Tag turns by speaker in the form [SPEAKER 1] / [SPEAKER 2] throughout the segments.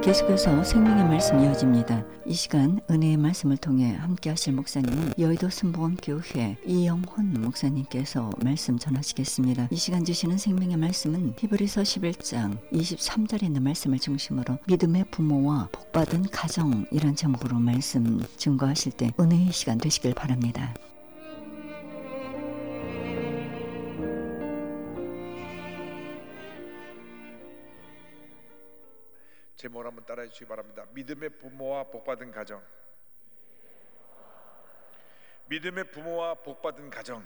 [SPEAKER 1] 계속해서 생명의 말씀 이어집니다. 이 시간 은혜의 말씀을 통해 함께 하실 목사님은 여의도 순복음교회 이영훈 목사님께서 말씀 전하시겠습니다. 이 시간 주시는 생명의 말씀은 히브리서 11장 23절에 있는 말씀을 중심으로 믿음의 부모와 복받은 가정이란 제목으로 말씀 증거하실 때 은혜의 시간 되시길 바랍니다.
[SPEAKER 2] 제목을 한번 따라해 주시기 바랍니다. 믿음의 부모와 복받은 가정. 믿음의 부모와 복받은 가정.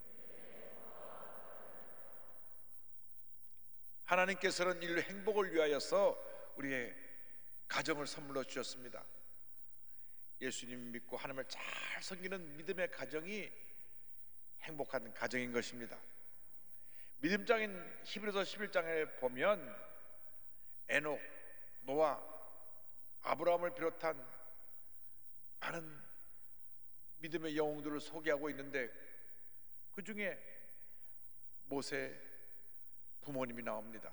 [SPEAKER 2] 하나님께서는 인류 행복을 위하여서 우리의 가정을 선물로 주셨습니다. 예수님 믿고 하나님을 잘 섬기는 믿음의 가정이 행복한 가정인 것입니다. 믿음장인 히브리서 11장에 보면 에녹, 노아, 아브라함을 비롯한 많은 믿음의 영웅들을 소개하고 있는데 그 중에 모세 부모님이 나옵니다.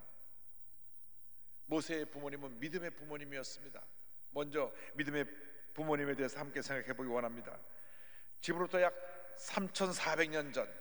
[SPEAKER 2] 모세의 부모님은 믿음의 부모님이었습니다. 먼저 믿음의 부모님에 대해서 함께 생각해 보기 원합니다. 지금으로부터 약 3400년 전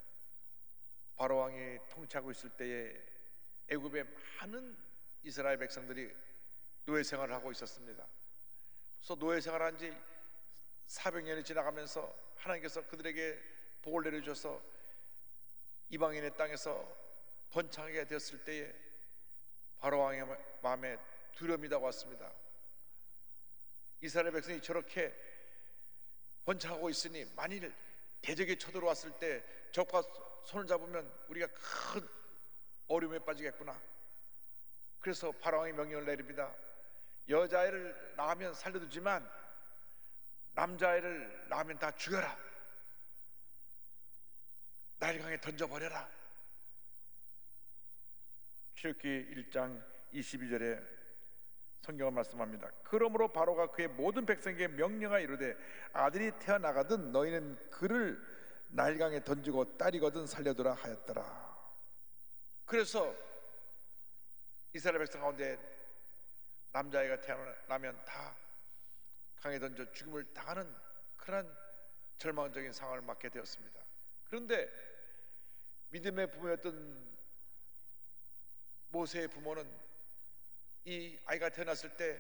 [SPEAKER 2] 바로왕이 통치하고 있을 때에 애굽의 많은 이스라엘 백성들이 노예 생활을 하고 있었습니다. 그래서 노예 생활한 지 400년이 지나가면서 하나님께서 그들에게 복을 내려주셔서 이방인의 땅에서 번창하게 되었을 때에 바로왕의 마음에 두려움이 다가왔습니다. 이스라엘 백성이 저렇게 번창하고 있으니 만일 대적이 쳐들어왔을 때 적과 손을 잡으면 우리가 큰 어려움에 빠지겠구나. 그래서 바로왕이 명령을 내립니다. 여자아이를 낳으면 살려두지만 남자아이를 낳으면 다 죽여라. 나일강에 던져버려라. 출애굽기 1장 22절에 성경은 말씀합니다. 그러므로 바로가 그의 모든 백성에게 명령하여 이르되 아들이 태어나거든 너희는 그를 나일강에 던지고 딸이거든 살려두라 하였더라. 그래서 이스라엘 백성 가운데 남자아이가 태어나면 다 강에 던져 죽음을 당하는 그런 절망적인 상황을 맞게 되었습니다. 그런데 믿음의 부모였던 모세의 부모는 이 아이가 태어났을 때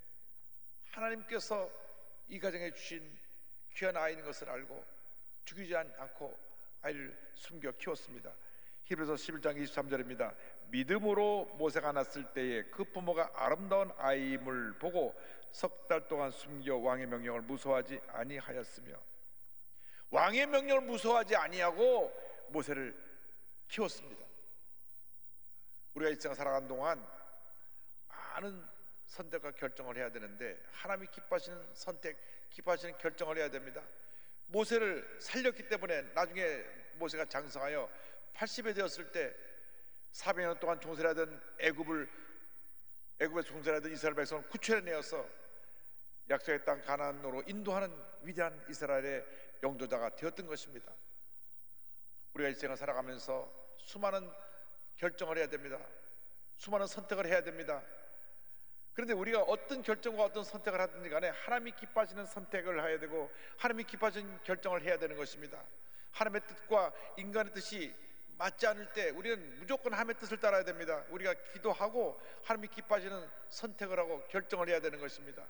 [SPEAKER 2] 하나님께서 이 가정에 주신 귀한 아이인 것을 알고 죽이지 않고 아이를 숨겨 키웠습니다. 히브리서 11장 23절입니다. 믿음으로 모세가 낳았을 때에 그 부모가 아름다운 아이임을 보고 석 달 동안 숨겨 왕의 명령을 무서워하지 아니하였으며, 왕의 명령을 무서워하지 아니하고 모세를 키웠습니다. 우리가 이 세상 살아가는 동안 많은 선택과 결정을 해야 되는데 하나님이 기뻐하시는 선택, 기뻐하시는 결정을 해야 됩니다. 모세를 살렸기 때문에 나중에 모세가 장성하여 80에 되었을 때 400년 동안 종살이하던 애굽에 종살이하던 이스라엘 백성을 구출해내어서 약속의 땅 가나안으로 인도하는 위대한 이스라엘의 영도자가 되었던 것입니다. 우리가 이 세상을 살아가면서 수많은 결정을 해야 됩니다. 수많은 선택을 해야 됩니다. 그런데 우리가 어떤 결정과 어떤 선택을 하든지 간에 하나님이 기뻐하시는 선택을 해야 되고 하나님이 기뻐하시는 결정을 해야 되는 것입니다. 하나님의 뜻과 인간의 뜻이 맞지 않을 때 우리는 무조건 하나님의 뜻을 따라야 됩니다. 우리가 기도하고 하나님이 기뻐하시는 선택을 하고 결정을 해야 되는 것입니다.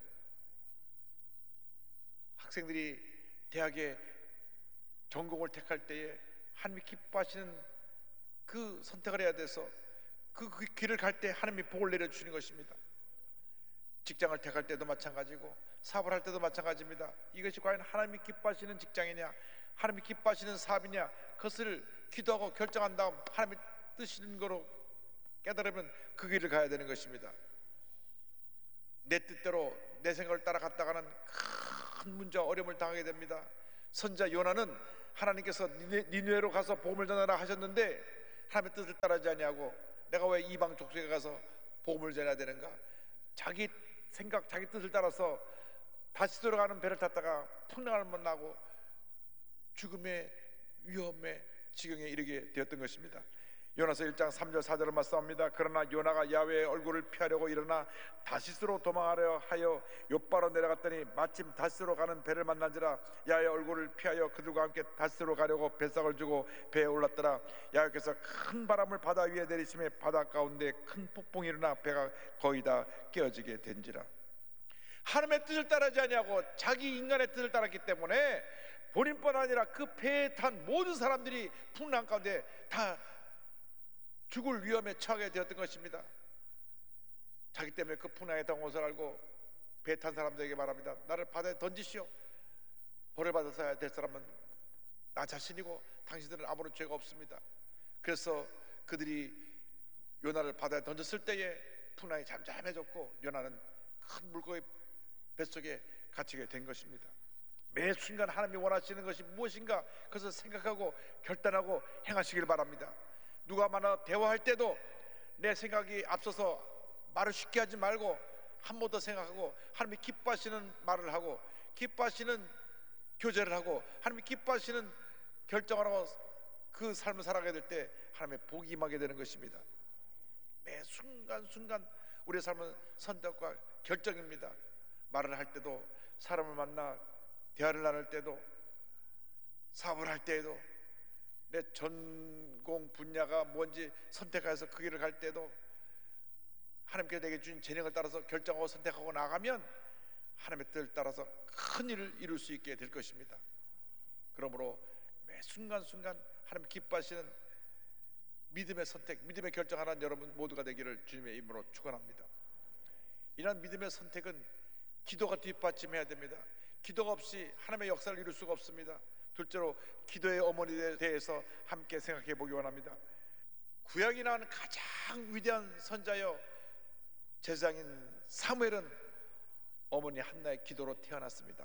[SPEAKER 2] 학생들이 대학에 전공을 택할 때에 하나님이 기뻐하시는 그 선택을 해야 돼서 그 길을 갈 때 하나님이 복을 내려주시는 것입니다. 직장을 택할 때도 마찬가지고 사업을 할 때도 마찬가지입니다. 이것이 과연 하나님이 기뻐하시는 직장이냐, 하나님이 기뻐하시는 사업이냐, 그것을 기도하고 결정한 다음 하나님이 뜻이는 거로 깨달으면 그 길을 가야 되는 것입니다. 내 뜻대로 내 생각을 따라갔다가는 큰 문제와 어려움을 당하게 됩니다. 선지자 요나는 하나님께서 니느웨로 가서 복음을 전하라 하셨는데 하나님의 뜻을 따르지 아니하고 내가 왜 이방 족속에 가서 복음을 전해야 되는가? 자기 생각, 자기 뜻을 따라서 다시 돌아가는 배를 탔다가 풍랑을 만나고 죽음의 위험의 지경에 이르게 되었던 것입니다. 요나서 1장 3절 4절을 말씀합니다. 그러나 요나가 야훼의 얼굴을 피하려고 일어나 다시스로 도망하려 하여 욥바로 내려갔더니 마침 다시스로 가는 배를 만난지라 야훼의 얼굴을 피하여 그들과 함께 다시스로 가려고 배삭을 주고 배에 올랐더라. 야훼께서 큰 바람을 바다 위에 내리심에 바다 가운데 큰 폭풍이 일어나 배가 거의 다 깨어지게 된지라. 하나님의 뜻을 따르지 아니하고 자기 인간의 뜻을 따랐기 때문에 본인뿐 아니라 그 배에 탄 모든 사람들이 풍랑 가운데 다 죽을 위험에 처하게 되었던 것입니다. 자기 때문에 그 풍랑에 당한 것을 알고 배 탄 사람들에게 말합니다. 나를 바다에 던지시오. 벌을 받아서야 될 사람은 나 자신이고 당신들은 아무런 죄가 없습니다. 그래서 그들이 요나를 바다에 던졌을 때에 풍랑이 잠잠해졌고 요나는 큰 물고기 뱃속에 갇히게 된 것입니다. 매 순간 하나님이 원하시는 것이 무엇인가 그것을 생각하고 결단하고 행하시길 바랍니다. 누가 만나 대화할 때도 내 생각이 앞서서 말을 쉽게 하지 말고 한 번 더 생각하고 하나님이 기뻐하시는 말을 하고 기뻐하시는 교제를 하고 하나님이 기뻐하시는 결정을 하고 그 삶을 살아가게 될 때 하나님의 복이 임하게 되는 것입니다. 매 순간순간 우리의 삶은 선택과 결정입니다. 말을 할 때도, 사람을 만나 대화를 나눌 때도, 사업을 할 때에도, 내 전공 분야가 뭔지 선택해서 그 길을 갈 때도 하나님께 내게 주신 재능을 따라서 결정하고 선택하고 나가면 하나님의 뜻을 따라서 큰 일을 이룰 수 있게 될 것입니다. 그러므로 매 순간순간 하나님 기뻐하시는 믿음의 선택, 믿음의 결정하는 여러분 모두가 되기를 주님의 이름으로 축원합니다. 이러한 믿음의 선택은 기도가 뒷받침해야 됩니다. 기도가 없이 하나님의 역사를 이룰 수가 없습니다. 둘째로 기도의 어머니에 대해서 함께 생각해 보기 원합니다. 구약이 나온 가장 위대한 선자여 제사장인 사무엘은 어머니 한나의 기도로 태어났습니다.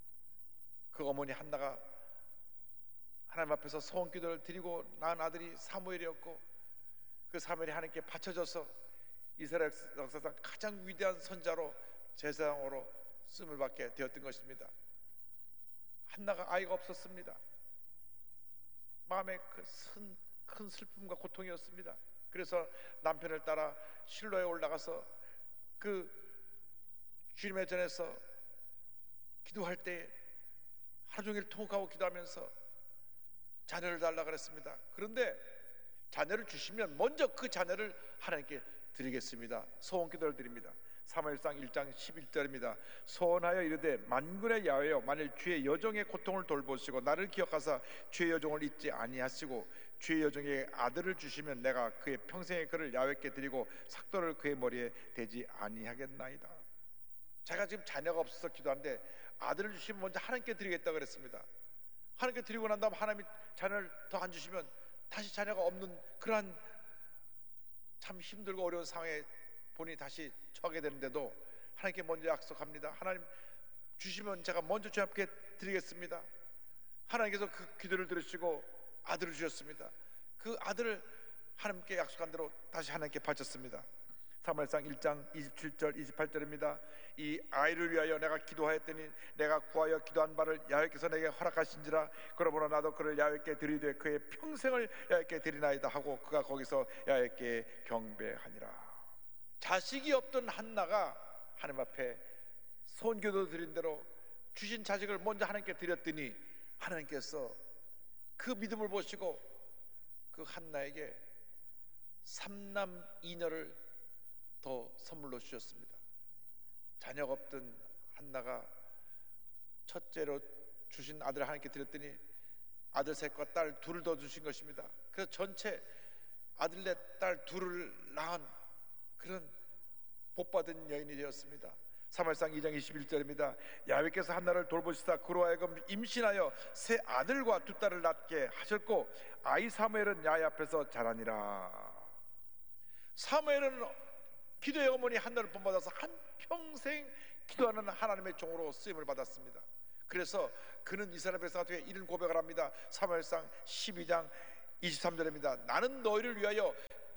[SPEAKER 2] 그 어머니 한나가 하나님 앞에서 소원 기도를 드리고 낳은 아들이 사무엘이었고 그 사무엘이 하나님께 바쳐져서 이스라엘 역사상 가장 위대한 선자로 제사장으로 쓰임을 받게 되었던 것입니다. 한나가 아이가 없었습니다. 마음에 큰 슬픔과 고통이었습니다. 그래서 남편을 따라 실로에 올라가서 그 주님의 전에서 기도할 때 하루 종일 통곡하고 기도하면서 자녀를 달라 그랬습니다. 그런데 자녀를 주시면 먼저 그 자녀를 하나님께 드리겠습니다. 소원 기도를 드립니다. 사무엘상 1장 11절입니다. 소원하여 이르되 만군의 야훼여 만일 주의 여종의 고통을 돌보시고 나를 기억하사 주의 여종을 잊지 아니하시고 주의 여종에게 아들을 주시면 내가 그의 평생의 그를 야훼께 드리고 삭도를 그의 머리에 대지 아니하겠나이다. 제가 지금 자녀가 없어서 기도하는데 아들을 주시면 먼저 하나님께 드리겠다 그랬습니다. 하나님께 드리고 난 다음 하나님이 자녀를 더 안 주시면 다시 자녀가 없는 그러한 참 힘들고 어려운 상황에 본인이 다시 처하게 되는데도 하나님께 먼저 약속합니다. 하나님 주시면 제가 먼저 주 앞에 드리겠습니다. 하나님께서 그 기도를 들으시고 아들을 주셨습니다. 그 아들을 하나님께 약속한 대로 다시 하나님께 바쳤습니다. 사무엘상 1장 27절 28절입니다. 이 아이를 위하여 내가 기도하였더니 내가 구하여 기도한 바를 야훼께서 내게 허락하신지라. 그러므로 나도 그를 야훼께 드리되 그의 평생을 야훼께 드리나이다 하고 그가 거기서 야훼께 경배하니라. 자식이 없던 한나가 하나님 앞에 손기도 드린 대로 주신 자식을 먼저 하나님께 드렸더니 하나님께서 그 믿음을 보시고 그 한나에게 3남 2녀를 더 선물로 주셨습니다. 자녀가 없던 한나가 첫째로 주신 아들을 하나님께 드렸더니 아들 셋과 딸 둘을 더 주신 것입니다. 그래서 전체 아들 넷 딸 둘을 낳은 그런 복받은 여인이 되었습니다. 사무엘상 2장 21절입니다. 야훼께서 한나를 돌보시다 그로 하여금 임신하여 세 아들과 두 딸을 낳게 하셨고 아이 사무엘은 야훼 앞에서 자라니라. 사무엘은 기도의 어머니 한나를 본받아서 한평생 기도하는 하나님의 종으로 쓰임을 받았습니다. 그래서 그는 이스라엘 백성과 되게 이런 고백을 합니다. 사무엘상 12장 23절입니다. 나는 너희를 위하여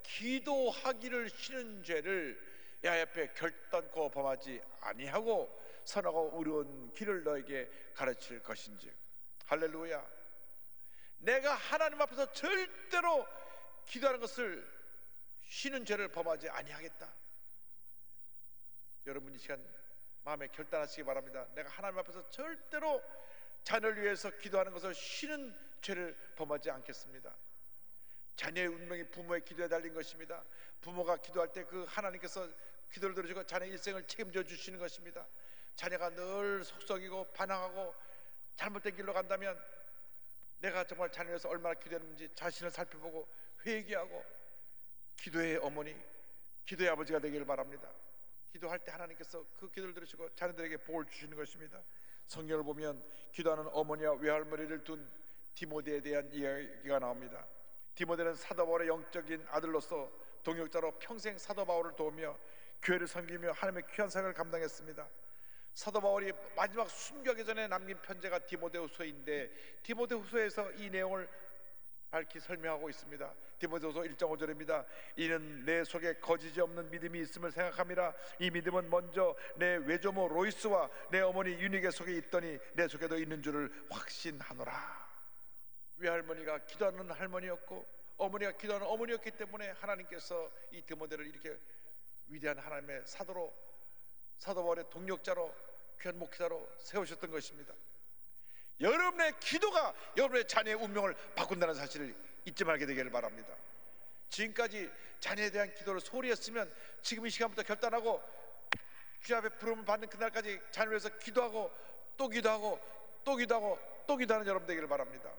[SPEAKER 2] 기도하기를 싫은 죄를 야훼 앞에 결단코 범하지 아니하고 선하고 의로운 길을 너에게 가르칠 것인즉. 할렐루야. 내가 하나님 앞에서 절대로 기도하는 것을 쉬는 죄를 범하지 아니하겠다. 여러분 이 시간 마음에 결단하시기 바랍니다. 내가 하나님 앞에서 절대로 자녀를 위해서 기도하는 것을 쉬는 죄를 범하지 않겠습니다. 자녀의 운명이 부모의 기도에 달린 것입니다. 부모가 기도할 때 그 하나님께서 기도를 들어주고 자녀의 일생을 책임져 주시는 것입니다. 자녀가 늘 속썩이고 반항하고 잘못된 길로 간다면 내가 정말 자녀에 서 얼마나 기도했는지 자신을 살펴보고 회개하고 기도의 어머니, 기도의 아버지가 되기를 바랍니다. 기도할 때 하나님께서 그 기도를 들으시고 자녀들에게 복을 주시는 것입니다. 성경을 보면 기도하는 어머니와 외할머니를 둔 디모데에 대한 이야기가 나옵니다. 디모데는 사도 바울의 영적인 아들로서 동역자로 평생 사도 바울을 도우며 교회를 섬기며 하나님의 귀한 사역을 감당했습니다. 사도 바울이 마지막 순교하기 전에 남긴 편지가 디모데후서인데 디모데후서에서 이 내용을 밝히 설명하고 있습니다. 디모데후서 1장 5절입니다. 이는 내 속에 거짓이 없는 믿음이 있음을 생각함이라. 이 믿음은 먼저 내 외조모 로이스와 내 어머니 유니게 속에 있더니 내 속에도 있는 줄을 확신하노라. 외할머니가 기도하는 할머니였고 어머니가 기도하는 어머니였기 때문에 하나님께서 이 디모데를 이렇게 위대한 하나님의 사도로, 사도 바울의 동력자로, 귀한 목사로 세우셨던 것입니다. 여러분의 기도가 여러분의 자녀의 운명을 바꾼다는 사실을 잊지 말게 되기를 바랍니다. 지금까지 자녀에 대한 기도를 소홀히 했으면 지금 이 시간부터 결단하고 주의 앞에 부름을 받는 그날까지 자녀를 위해서 기도하고 또 기도하고 또 기도하고 또 기도하는 여러분 되기를 바랍니다.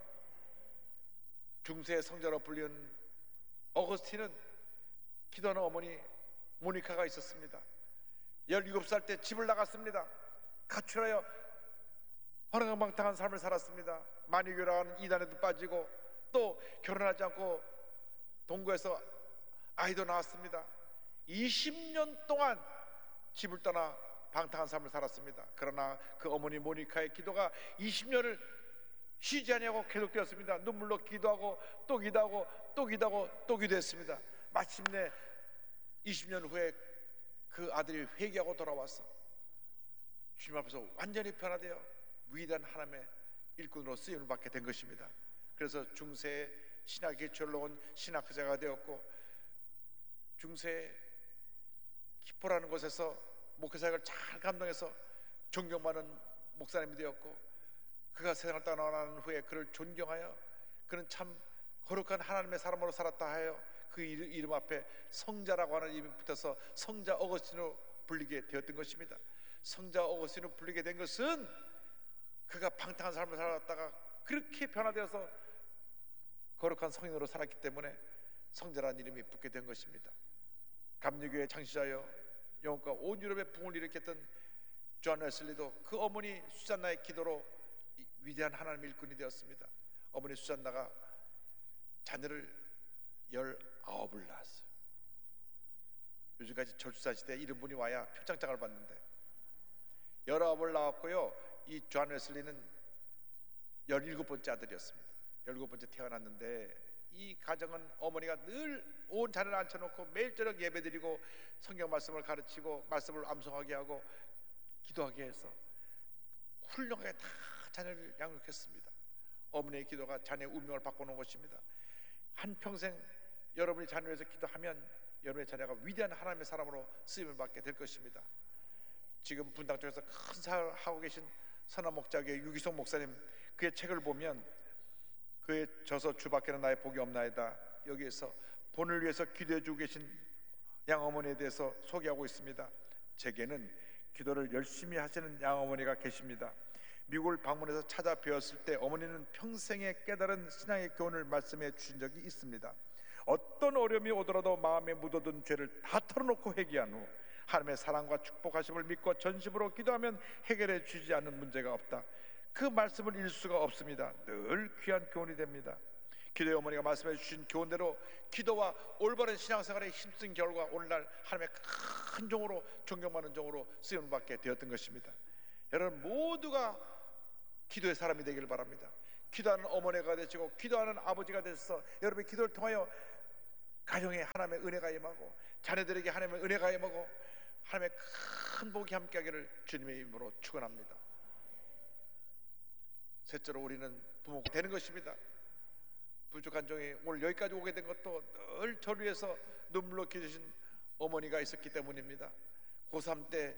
[SPEAKER 2] 중세 성자로 불리는 어거스틴은 기도하는 어머니 모니카가 있었습니다. 17살 때 집을 나갔습니다. 가출하여 허랑방탕한 삶을 살았습니다. 만유교라는 이단에도 빠지고 또 결혼하지 않고 동거해서 아이도 낳았습니다. 20년 동안 집을 떠나 방탕한 삶을 살았습니다. 그러나 그 어머니 모니카의 기도가 20년을 쉬지 않냐고 계속되었습니다. 눈물로 기도하고 또 기도하고 또 기도하고 또 기도했습니다. 마침내 20년 후에 그 아들이 회개하고 돌아와서 주님 앞에서 완전히 변화되어 위대한 하나님의 일꾼으로 쓰임을 받게 된 것입니다. 그래서 중세에 신학의 기초를 놓은 신학자가 되었고 중세에 기포라는 곳에서 목회사역을 잘 감당해서 존경받는 목사님이 되었고 그가 세상을 떠나는 후에 그를 존경하여 그는 참 거룩한 하나님의 사람으로 살았다 하여 그 이름 앞에 성자라고 하는 이름이 붙어서 성자 어거스틴으로 불리게 되었던 것입니다. 성자 어거스틴으로 불리게 된 것은 그가 방탕한 삶을 살았다가 그렇게 변화되어서 거룩한 성인으로 살았기 때문에 성자라는 이름이 붙게 된 것입니다. 감리교의 창시자여 영국과 온 유럽의 붕을 일으켰던 존 웨슬리도 그 어머니 수잔나의 기도로 위대한 하나님의 일꾼이 되었습니다. 어머니 수잔나가 자녀를 19을 낳았어요. 요즘까지 저출산 시대에 이런 분이 와야 표창장을 받는데 19을 낳았고요. 이 존 웨슬리는 17번째 아들이었습니다. 17번째 태어났는데 이 가정은 어머니가 늘 온 자녀를 앉혀놓고 매일 저녁 예배드리고 성경 말씀을 가르치고 말씀을 암송하게 하고 기도하게 해서 훌륭하게 다 자녀를 양육했습니다. 어머니의 기도가 자녀의 운명을 바꿔놓은 것입니다. 한평생 여러분이 자녀에서 기도하면 여러분의 자녀가 위대한 하나님의 사람으로 쓰임을 받게 될 것입니다. 지금 분당 쪽에서 큰 사역을 하고 계신 선한 목자교의 유기성 목사님 그의 책을 보면 그의 저서 주밖에는 나의 복이 없나이다 여기에서 본을 위해서 기도해 주고 계신 양어머니에 대해서 소개하고 있습니다. 제게는 기도를 열심히 하시는 양어머니가 계십니다. 미국을 방문해서 찾아 뵈었을 때 어머니는 평생의 깨달은 신앙의 교훈을 말씀해 주신 적이 있습니다. 어떤 어려움이 오더라도 마음에 묻어둔 죄를 다 털어놓고 회개한 후 하나님의 사랑과 축복하심을 믿고 전심으로 기도하면 해결해 주지 않는 문제가 없다. 그 말씀을 잃을 수가 없습니다. 늘 귀한 교훈이 됩니다. 기도의 어머니가 말씀해 주신 교훈대로 기도와 올바른 신앙생활에 힘쓴 결과 오늘날 하나님의 큰 종으로 존경받는 종으로 쓰임을 받게 되었던 것입니다. 여러분 모두가 기도의 사람이 되기를 바랍니다. 기도하는 어머니가 되시고 기도하는 아버지가 되셔서 여러분의 기도를 통하여 가정에 하나님의 은혜가 임하고 자녀들에게 하나님의 은혜가 임하고 하나님의 큰 복이 함께하기를 주님의 이름으로 축원합니다. 셋째로 우리는 부모가 되는 것입니다. 부족한 종이 오늘 여기까지 오게 된 것도 늘 저를 위해서 눈물로 기도신 어머니가 있었기 때문입니다. 고3 때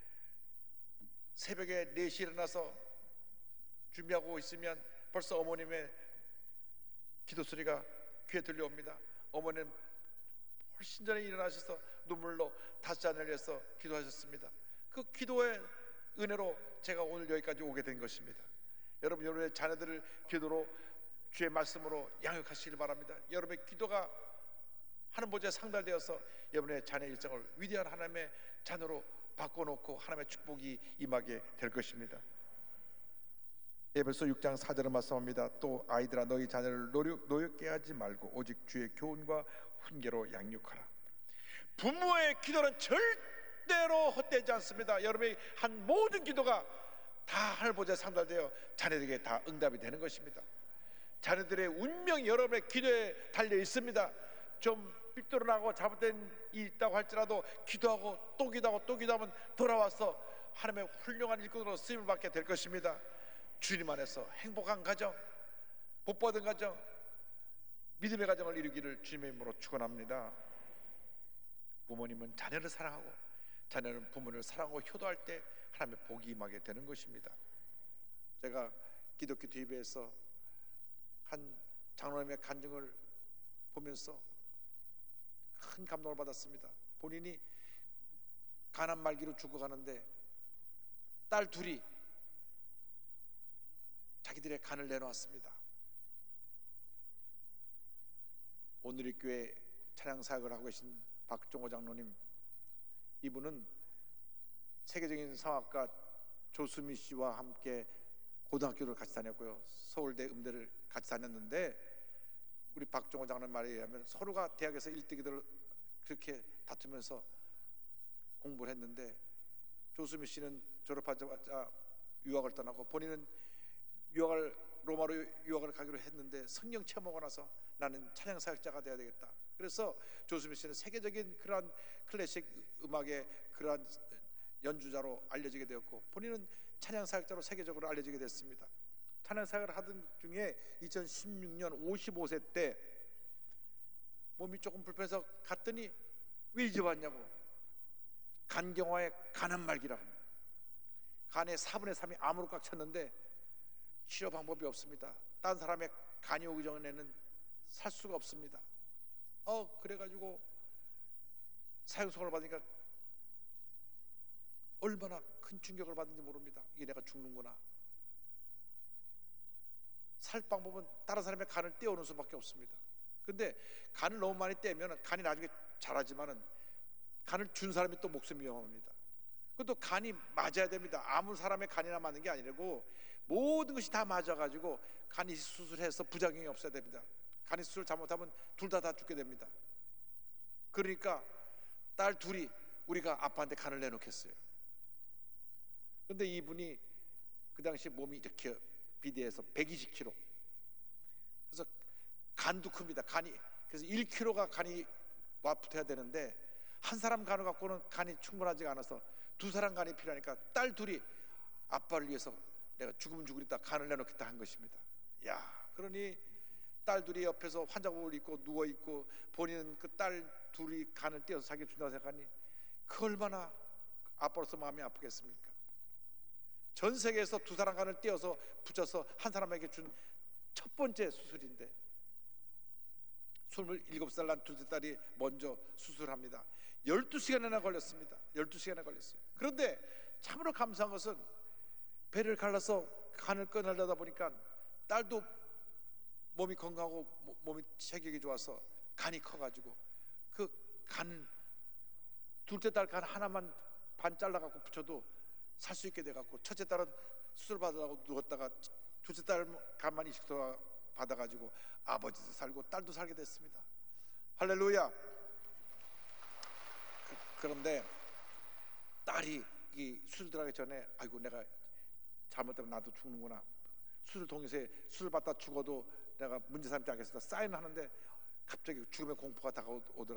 [SPEAKER 2] 새벽에 4시에 일어나서 준비하고 있으면 벌써 어머님의 기도 소리가 귀에 들려옵니다. 어머니는 훨씬 전에 일어나셔서 눈물로 5잔을 내서 기도하셨습니다. 그 기도의 은혜로 제가 오늘 여기까지 오게 된 것입니다. 여러분, 여러분의 자녀들을 기도로 주의 말씀으로 양육하시길 바랍니다. 여러분의 기도가 하나님 보좌에 상달되어서 여러분의 자녀 일정을 위대한 하나님의 자녀로 바꿔놓고 하나님의 축복이 임하게 될 것입니다. 에베소 6장 4절을 말씀합니다. 또 아이들아 너희 자녀를 노엽게 하지 말고 오직 주의 교훈과 훈계로 양육하라. 부모의 기도는 절대로 헛되지 않습니다. 여러분의 한 모든 기도가 다 하늘 보좌에 상달되어 자녀들에게 다 응답이 되는 것입니다. 자녀들의 운명이 여러분의 기도에 달려 있습니다. 좀 삐뚤어나고 잘못된 일이 있다고 할지라도 기도하고 또 기도하고 또 기도하면 돌아와서 하나님의 훌륭한 일꾼으로 쓰임을 받게 될 것입니다. 주님 안에서 행복한 가정, 복받은 가정, 믿음의 가정을 이루기를 주님의 이름으로 축원합니다. 부모님은 자녀를 사랑하고 자녀는 부모를 사랑하고 효도할 때 하나님의 복이 임하게 되는 것입니다. 제가 기독교 TV에서 한 장로님의 간증을 보면서 큰 감동을 받았습니다. 본인이 가난 말기로 죽어가는데 딸 둘이 자기들의 간을 내놓았습니다. 오늘의 교회 찬양 사역을 하고 계신 박종호 장로님, 이분은 세계적인 성악가 조수미 씨와 함께 고등학교를 같이 다녔고요, 서울대 음대를 같이 다녔는데 우리 박종호 장로님 말에 의하면 서로가 대학에서 일등이들 그렇게 다투면서 공부를 했는데 조수미 씨는 졸업하자마자 유학을 떠나고 본인은 로마로 유학을 가기로 했는데 성령 체험하고 나서 나는 찬양 사역자가 되어야 되겠다. 그래서 조수미 씨는 세계적인 그러한 클래식 음악의 그러한 연주자로 알려지게 되었고 본인은 찬양 사역자로 세계적으로 알려지게 됐습니다. 찬양 사역을 하던 중에 2016년 55세 때 몸이 조금 불편해서 갔더니 왜 이제 왔냐고, 간경화의 간암 말기라고, 간의 4분의 3이 암으로 꽉 찼는데 치료 방법이 없습니다. 딴 사람의 간이 오기 전에는 살 수가 없습니다. 그래가지고 사형선고를 받으니까 얼마나 큰 충격을 받는지 모릅니다. 이게 내가 죽는구나. 살 방법은 다른 사람의 간을 떼어오는 수밖에 없습니다. 근데 간을 너무 많이 떼면 간이 나중에 자라지만은 간을 준 사람이 또 목숨이 위험합니다. 그것도 간이 맞아야 됩니다. 아무 사람의 간이나 맞는 게 아니고 모든 것이 다 맞아가지고 간이 수술해서 부작용이 없어야 됩니다. 간이 수술 잘못하면 둘 다 죽게 됩니다. 그러니까 딸 둘이 우리가 아빠한테 간을 내놓겠어요. 그런데 이분이 그 당시 몸이 이렇게 비대해서 120kg, 그래서 간도 큽니다. 간이 그래서 1kg가 간이 와 붙어야 되는데 한 사람 간을 갖고는 간이 충분하지가 않아서 두 사람 간이 필요하니까 딸 둘이 아빠를 위해서 내가 죽으면 죽으리다 간을 내놓겠다 한 것입니다. 그러니 딸 둘이 옆에서 환자복을 입고 누워 있고 본인은 그 딸 둘이 간을 떼어서 자기 준다고 생각하니 그 얼마나 아빠로서 마음이 아프겠습니까? 전 세계에서 두 사람 간을 떼어서 붙여서 한 사람에게 준 첫 번째 수술인데 27살 난 둘째 딸이 먼저 수술합니다. 12시간이나 걸렸습니다. 12시간이나 걸렸어요. 그런데 참으로 감사한 것은 배를 갈라서 간을 꺼내려다 보니까 딸도 몸이 건강하고 몸이 체격이 좋아서 간이 커가지고 그 간, 둘째 딸 간 하나만 반 잘라갖고 붙여도 살 수 있게 돼갖고 첫째 딸은 수술 받으라고 누웠다가 둘째 딸 간만 이식소 받아가지고 아버지도 살고 딸도 살게 됐습니다. 할렐루야. 그런데 딸이 이 수술 들어가기 전에 아이고 내가 잘못되면 나도 죽는구나, 수술 동의서에 수술 받다 죽어도 내가 문제 삼지 않겠습니다 사인을 하는데 갑자기 죽음의 공포가 다가오더라.